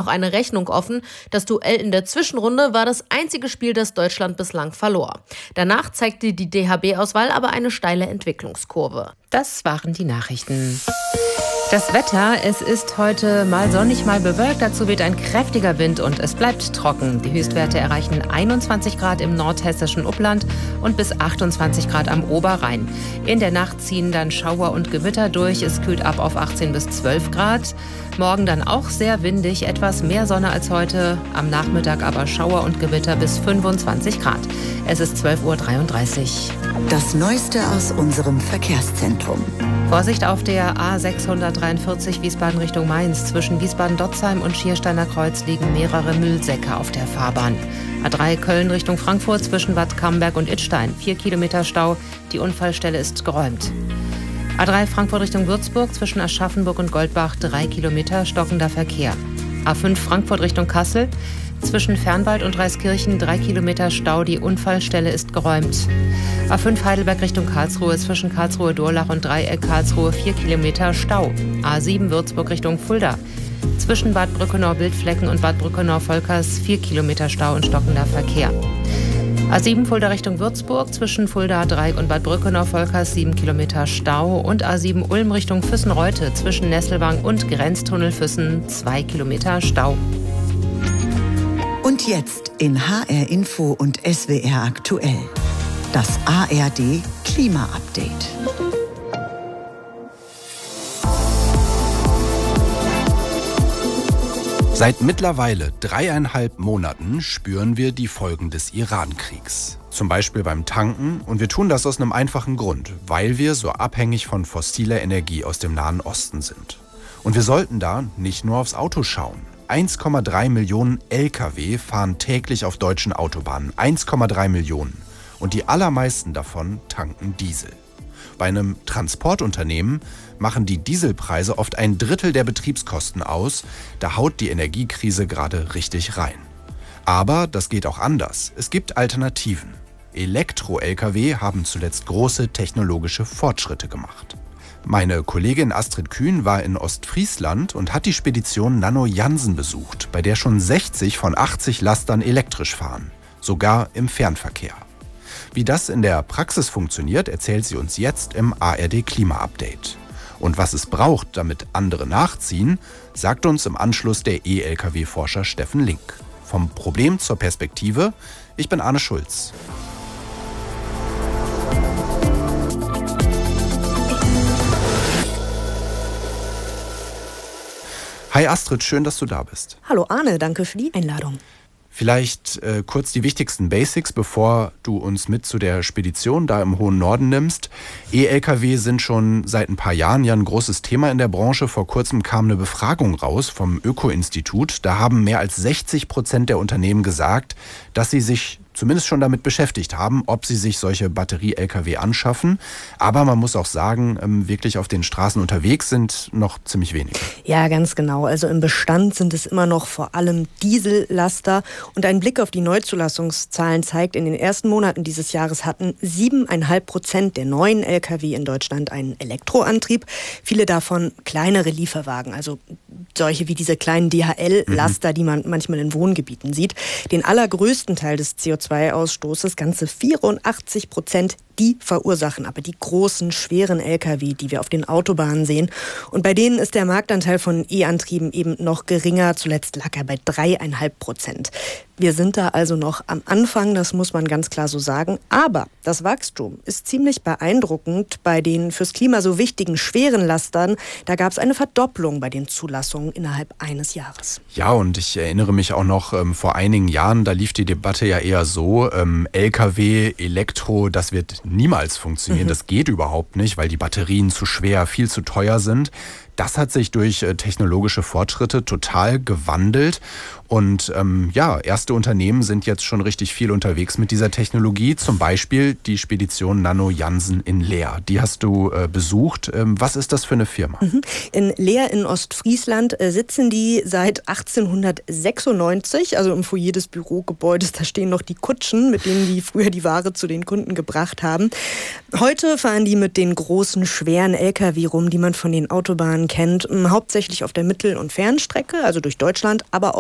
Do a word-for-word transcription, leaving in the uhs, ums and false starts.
eine Rechnung offen. Das Duell in der Zwischenrunde war das einzige Spiel, das Deutschland bislang verlor. Danach zeigte die D H B-Auswahl aber eine steile Entwicklungskurve. Das waren die Nachrichten. Das Wetter, es ist heute mal sonnig, mal bewölkt. Dazu weht ein kräftiger Wind und es bleibt trocken. Die Höchstwerte erreichen einundzwanzig Grad im nordhessischen Upland und bis achtundzwanzig Grad am Oberrhein. In der Nacht ziehen dann Schauer und Gewitter durch. Es kühlt ab auf achtzehn bis zwölf Grad. Morgen dann auch sehr windig, etwas mehr Sonne als heute. Am Nachmittag aber Schauer und Gewitter bis fünfundzwanzig Grad. Es ist zwölf Uhr dreiunddreißig. Das Neueste aus unserem Verkehrszentrum. Vorsicht auf der A sechshundertdreiundvierzig Wiesbaden Richtung Mainz. Zwischen Wiesbaden-Dotzheim und Schiersteiner Kreuz liegen mehrere Müllsäcke auf der Fahrbahn. A drei Köln Richtung Frankfurt zwischen Bad Camberg und Idstein. Vier Kilometer Stau. Die Unfallstelle ist geräumt. A drei Frankfurt Richtung Würzburg zwischen Aschaffenburg und Goldbach. Drei Kilometer stockender Verkehr. A fünf Frankfurt Richtung Kassel. Zwischen Fernwald und Reiskirchen drei Kilometer Stau, die Unfallstelle ist geräumt. A fünf Heidelberg Richtung Karlsruhe, zwischen Karlsruhe-Durlach und Dreieck Karlsruhe vier Kilometer Stau. A sieben Würzburg Richtung Fulda. Zwischen Bad Brückenau-Bildflecken und Bad Brückenau-Volkers vier Kilometer Stau und stockender Verkehr. A sieben Fulda Richtung Würzburg, zwischen Fulda Dreieck und Bad Brückenau-Volkers sieben Kilometer Stau. Und A sieben Ulm Richtung Füssen-Reute, zwischen Nesselwang und Grenztunnel Füssen zwei Kilometer Stau. Und jetzt in H R Info und S W R aktuell. Das A R D Klima-Update. Seit mittlerweile dreieinhalb Monaten spüren wir die Folgen des Iran-Kriegs. Zum Beispiel beim Tanken, und wir tun das aus einem einfachen Grund, weil wir so abhängig von fossiler Energie aus dem Nahen Osten sind. Und wir sollten da nicht nur aufs Auto schauen. eins Komma drei Millionen L K W fahren täglich auf deutschen Autobahnen. eins Komma drei Millionen. Und die allermeisten davon tanken Diesel. Bei einem Transportunternehmen machen die Dieselpreise oft ein Drittel der Betriebskosten aus. Da haut die Energiekrise gerade richtig rein. Aber das geht auch anders. Es gibt Alternativen. Elektro-L K W haben zuletzt große technologische Fortschritte gemacht. Meine Kollegin Astrid Kühn war in Ostfriesland und hat die Spedition Nano Jansen besucht, bei der schon sechzig von achtzig Lastern elektrisch fahren, sogar im Fernverkehr. Wie das in der Praxis funktioniert, erzählt sie uns jetzt im A R D Klima-Update. Und was es braucht, damit andere nachziehen, sagt uns im Anschluss der E-L K W-Forscher Steffen Link. Vom Problem zur Perspektive, ich bin Arne Schulz. Hi Astrid, schön, dass du da bist. Hallo Arne, danke für die Einladung. Vielleicht äh, kurz die wichtigsten Basics, bevor du uns mit zu der Spedition da im hohen Norden nimmst. E-L K W sind schon seit ein paar Jahren ja ein großes Thema in der Branche. Vor kurzem kam eine Befragung raus vom Öko-Institut. Da haben mehr als sechzig Prozent der Unternehmen gesagt, dass sie sich zumindest schon damit beschäftigt haben, ob sie sich solche Batterie-L K W anschaffen. Aber man muss auch sagen, wirklich auf den Straßen unterwegs sind noch ziemlich wenige. Ja, ganz genau. Also im Bestand sind es immer noch vor allem Diesellaster. Und ein Blick auf die Neuzulassungszahlen zeigt, in den ersten Monaten dieses Jahres hatten siebeneinhalb Prozent der neuen L K W in Deutschland einen Elektroantrieb. Viele davon kleinere Lieferwagen, also solche wie diese kleinen D H L-Laster, mhm. die man manchmal in Wohngebieten sieht. Den allergrößten Teil des C O zwei Ausstoßes, ganze vierundachtzig Prozent, die verursachen aber die großen, schweren L K W, die wir auf den Autobahnen sehen. Und bei denen ist der Marktanteil von E-Antrieben eben noch geringer. Zuletzt lag er bei dreieinhalb Prozent. Wir sind da also noch am Anfang, das muss man ganz klar so sagen. Aber das Wachstum ist ziemlich beeindruckend. Bei den fürs Klima so wichtigen schweren Lastern, da gab es eine Verdopplung bei den Zulassungen innerhalb eines Jahres. Ja, und ich erinnere mich auch noch, ähm, vor einigen Jahren, da lief die Debatte ja eher so, ähm, L K W, Elektro, das wird niemals funktionieren. Mhm. Das geht überhaupt nicht, weil die Batterien zu schwer, viel zu teuer sind. Das hat sich durch äh, technologische Fortschritte total gewandelt. Und ähm, ja, erste Unternehmen sind jetzt schon richtig viel unterwegs mit dieser Technologie. Zum Beispiel die Spedition Nano Jansen in Leer. Die hast du äh, besucht. Ähm, was ist das für eine Firma? Mhm. In Leer in Ostfriesland äh, sitzen die seit achtzehnhundertsechsundneunzig, also im Foyer des Bürogebäudes. Da stehen noch die Kutschen, mit denen die früher die Ware zu den Kunden gebracht haben. Heute fahren die mit den großen, schweren L K W rum, die man von den Autobahnen kennt. Hauptsächlich auf der Mittel- und Fernstrecke, also durch Deutschland, aber auch